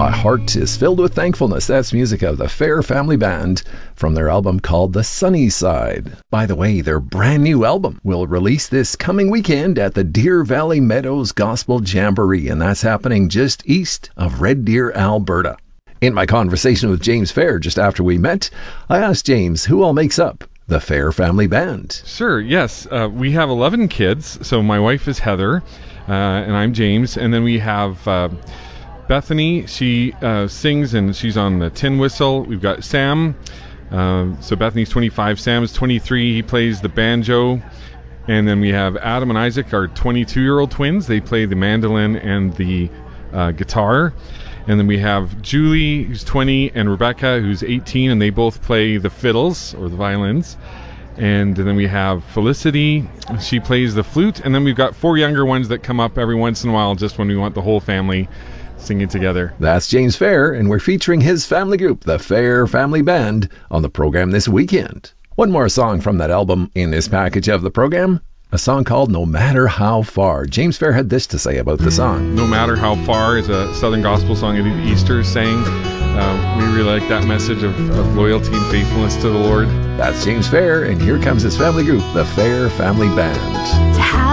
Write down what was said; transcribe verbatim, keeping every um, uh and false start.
My heart is filled with thankfulness. That's music of the Fair Family Band from their album called The Sunny Side. By the way, their brand new album will release this coming weekend at the Deer Valley Meadows Gospel Jamboree, and that's happening just east of Red Deer, Alberta. In my conversation with James Fair just after we met, I asked James who all makes up the Fair Family Band. Sure, yes. Uh, we have eleven kids. So my wife is Heather, uh, and I'm James. And then we have uh, Bethany. She uh, sings, and she's on the tin whistle. We've got Sam. Uh, so Bethany's twenty-five. Sam's twenty-three. He plays the banjo. And then we have Adam and Isaac, our twenty-two-year-old twins. They play the mandolin and the uh, guitar. And then we have Julie, who's twenty, and Rebecca, who's eighteen, and they both play the fiddles, or the violins. And then we have Felicity, she plays the flute. And then we've got four younger ones that come up every once in a while, just when we want the whole family singing together. That's James Fair, and we're featuring his family group, the Fair Family Band, on the program this weekend. One more song from that album in this package of the program. A song called No Matter How Far. James Fair had this to say about the song. No Matter How Far is a Southern gospel song at Easter sang. Uh, we really like that message of, of loyalty and faithfulness to the Lord. That's James Fair, and here comes his family group, the Fair Family Band.